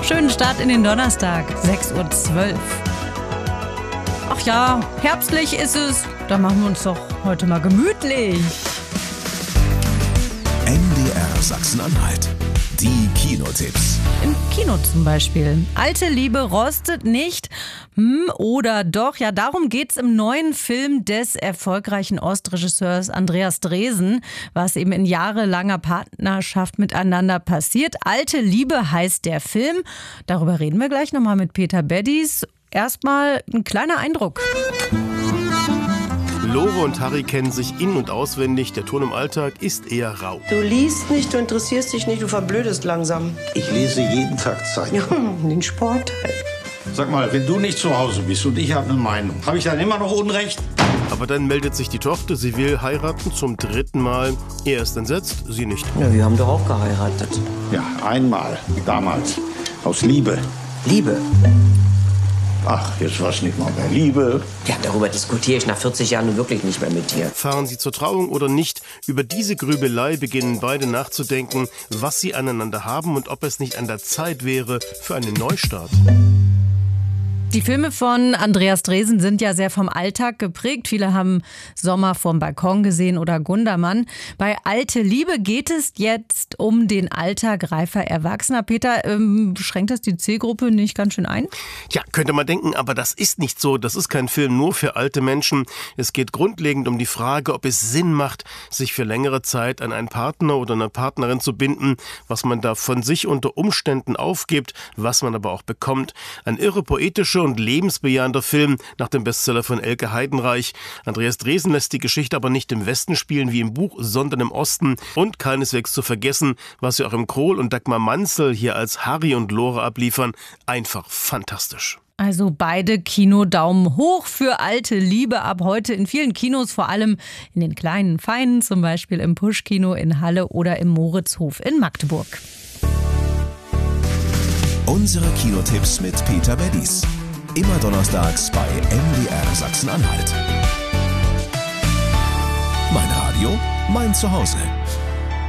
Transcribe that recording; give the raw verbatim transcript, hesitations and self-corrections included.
Schönen Start in den Donnerstag, sechs Uhr zwölf. Ach ja, herbstlich ist es. Da machen wir uns doch heute mal gemütlich. N D R Sachsen-Anhalt. Die Kinotipps. Im Kino zum Beispiel. Alte Liebe rostet nicht. Hm, oder doch? Ja, darum geht's im neuen Film des erfolgreichen Ostregisseurs Andreas Dresen, was eben in jahrelanger Partnerschaft miteinander passiert. Alte Liebe heißt der Film. Darüber reden wir gleich nochmal mit Peter Beddies. Erstmal ein kleiner Eindruck. Lore und Harry kennen sich in- und auswendig. Der Ton im Alltag ist eher rau. Du liest nicht, du interessierst dich nicht, du verblödest langsam. Ich lese jeden Tag Zeitung. Ja, den Sport halt. Sag mal, wenn du nicht zu Hause bist und ich habe eine Meinung, habe ich dann immer noch Unrecht? Aber dann meldet sich die Tochter, sie will heiraten zum dritten Mal. Er ist entsetzt, sie nicht. Ja, wir haben doch auch geheiratet. Ja, einmal, damals, aus Liebe. Liebe. Ach, jetzt war's nicht mal mehr Liebe. Ja, darüber diskutiere ich nach vierzig Jahren nun wirklich nicht mehr mit dir. Fahren sie zur Trauung oder nicht? Über diese Grübelei beginnen beide nachzudenken, was sie aneinander haben und ob es nicht an der Zeit wäre für einen Neustart. Die Filme von Andreas Dresen sind ja sehr vom Alltag geprägt. Viele haben Sommer vorm Balkon gesehen oder Gundermann. Bei Alte Liebe geht es jetzt um den Alltag reifer Erwachsener. Peter, ähm, schränkt das die Zielgruppe nicht ganz schön ein? Ja, könnte man denken, aber das ist nicht so. Das ist kein Film nur für alte Menschen. Es geht grundlegend um die Frage, ob es Sinn macht, sich für längere Zeit an einen Partner oder eine Partnerin zu binden, was man da von sich unter Umständen aufgibt, was man aber auch bekommt. Ein irre poetischer und lebensbejahender Film nach dem Bestseller von Elke Heidenreich. Andreas Dresen lässt die Geschichte aber nicht im Westen spielen wie im Buch, sondern im Osten. Und keineswegs zu vergessen, was sie auch im Krohl und Dagmar Manzel hier als Harry und Lore abliefern. Einfach fantastisch. Also beide Kino-Daumen hoch für Alte Liebe ab heute in vielen Kinos, vor allem in den kleinen Feinen, zum Beispiel im Pusch-Kino in Halle oder im Moritzhof in Magdeburg. Unsere Kinotipps mit Peter Beddies. Immer donnerstags bei N D R Sachsen-Anhalt. Mein Radio, mein Zuhause.